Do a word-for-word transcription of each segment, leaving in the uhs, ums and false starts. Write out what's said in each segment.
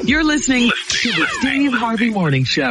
You're listening to the Steve Harvey Morning Show.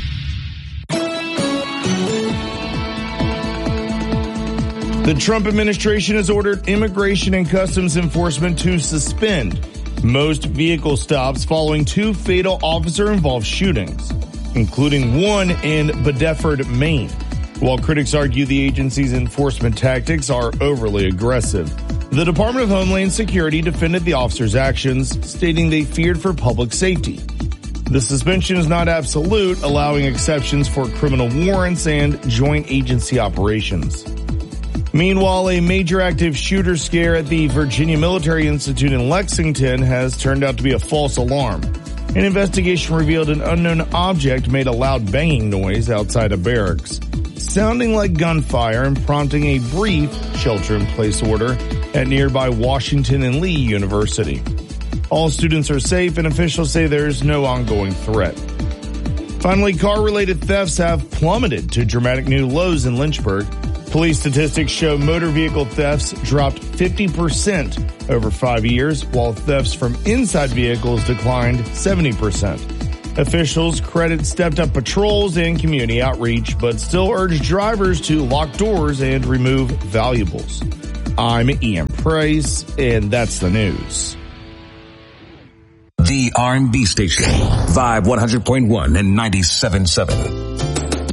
The Trump administration has ordered Immigration and Customs Enforcement to suspend most vehicle stops following two fatal officer-involved shootings, including one in Bedford, Maine. While critics argue the agency's enforcement tactics are overly aggressive, the Department of Homeland Security defended the officers' actions, stating they feared for public safety. The suspension is not absolute, allowing exceptions for criminal warrants and joint agency operations. Meanwhile, a major active shooter scare at the Virginia Military Institute in Lexington has turned out to be a false alarm. An investigation revealed an unknown object made a loud banging noise outside a barracks, sounding like gunfire and prompting a brief shelter-in-place order at nearby Washington and Lee University. All students are safe, and officials say there's no ongoing threat. Finally, car-related thefts have plummeted to dramatic new lows in Lynchburg. Police statistics show motor vehicle thefts dropped fifty percent over five years, while thefts from inside vehicles declined seventy percent. Officials credit stepped-up patrols and community outreach, but still urge drivers to lock doors and remove valuables. I'm Ian Price, and that's the news. The R and B station, Vibe one hundred point one and ninety-seven point seven.